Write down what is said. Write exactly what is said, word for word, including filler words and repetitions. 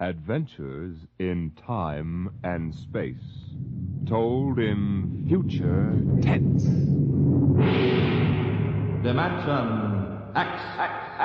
Adventures in Time and Space. Told in future tense. Dimension X. X.